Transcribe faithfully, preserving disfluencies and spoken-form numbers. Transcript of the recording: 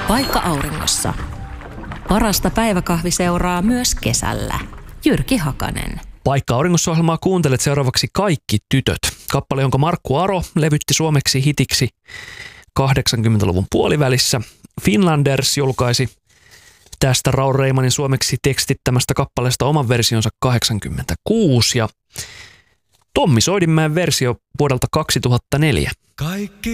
Paikka auringossa. Parasta päiväkahvi seuraa myös kesällä. Jyrki Hakanen. Paikka auringossa -ohjelmaa kuuntelet seuraavaksi Kaikki tytöt. Kappale, jonka Markku Aro levytti suomeksi hitiksi kahdeksankymmentäluvun puolivälissä. Finlanders julkaisi tästä Raul Reimanin suomeksi tekstittämästä kappaleesta oman versionsa kahdeksankymmentäkuusi ja Tommi Soidinmäen versio vuodelta kaksituhattaneljä. Kaikki